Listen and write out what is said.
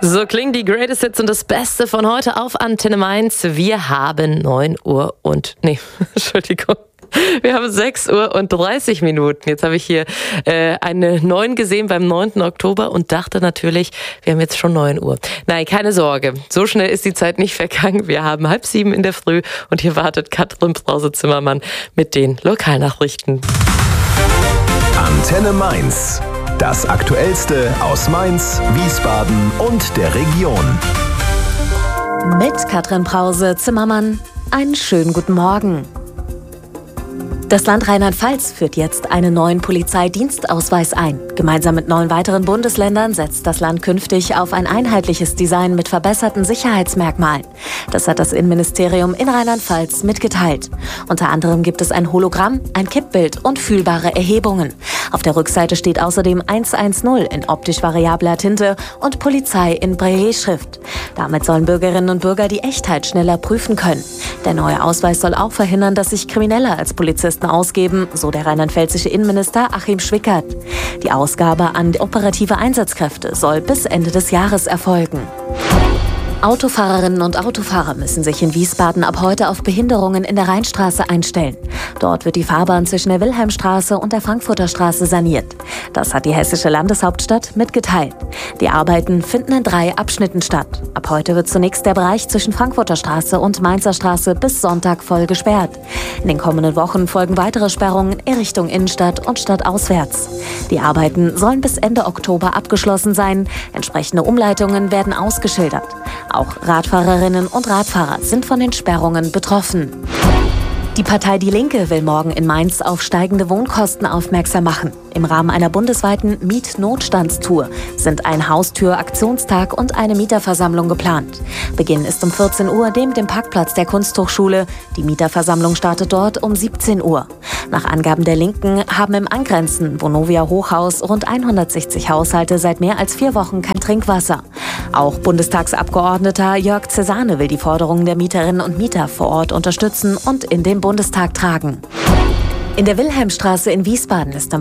So klingen die Greatest Hits und das Beste von heute auf Antenne Mainz. Wir haben 9 Uhr und... Nee, Entschuldigung. Wir haben 6 Uhr und 30 Minuten. Jetzt habe ich hier eine 9 gesehen beim 9. Oktober und dachte natürlich, wir haben jetzt schon 9 Uhr. Nein, keine Sorge. So schnell ist die Zeit nicht vergangen. Wir haben 6:30 in der Früh und hier wartet Katrin Brause-Zimmermann mit den Lokalnachrichten. Antenne Mainz. Das Aktuellste aus Mainz, Wiesbaden und der Region. Mit Katrin Brause-Zimmermann. Einen schönen guten Morgen. Das Land Rheinland-Pfalz führt jetzt einen neuen Polizeidienstausweis ein. Gemeinsam mit 9 weiteren Bundesländern setzt das Land künftig auf ein einheitliches Design mit verbesserten Sicherheitsmerkmalen. Das hat das Innenministerium in Rheinland-Pfalz mitgeteilt. Unter anderem gibt es ein Hologramm, ein Kippbild und fühlbare Erhebungen. Auf der Rückseite steht außerdem 110 in optisch variabler Tinte und Polizei in Braille-Schrift. Damit sollen Bürgerinnen und Bürger die Echtheit schneller prüfen können. Der neue Ausweis soll auch verhindern, dass sich Kriminelle als Polizisten ausgeben, so der rheinland-pfälzische Innenminister Achim Schwickert. Die Ausgabe an operative Einsatzkräfte soll bis Ende des Jahres erfolgen. Autofahrerinnen und Autofahrer müssen sich in Wiesbaden ab heute auf Behinderungen in der Rheinstraße einstellen. Dort wird die Fahrbahn zwischen der Wilhelmstraße und der Frankfurter Straße saniert. Das hat die hessische Landeshauptstadt mitgeteilt. Die Arbeiten finden in 3 Abschnitten statt. Ab heute wird zunächst der Bereich zwischen Frankfurter Straße und Mainzer Straße bis Sonntag voll gesperrt. In den kommenden Wochen folgen weitere Sperrungen in Richtung Innenstadt und stadtauswärts. Die Arbeiten sollen bis Ende Oktober abgeschlossen sein. Entsprechende Umleitungen werden ausgeschildert. Auch Radfahrerinnen und Radfahrer sind von den Sperrungen betroffen. Die Partei Die Linke will morgen in Mainz auf steigende Wohnkosten aufmerksam machen. Im Rahmen einer bundesweiten Mietnotstandstour sind ein Haustür-Aktionstag und eine Mieterversammlung geplant. Beginn ist um 14 Uhr neben dem Parkplatz der Kunsthochschule. Die Mieterversammlung startet dort um 17 Uhr. Nach Angaben der Linken haben im angrenzenden Vonovia Hochhaus rund 160 Haushalte seit mehr als 4 Wochen kein Trinkwasser. Auch Bundestagsabgeordneter Jörg Cesane will die Forderungen der Mieterinnen und Mieter vor Ort unterstützen und in den Bundestag tragen. In der Wilhelmstraße in Wiesbaden ist am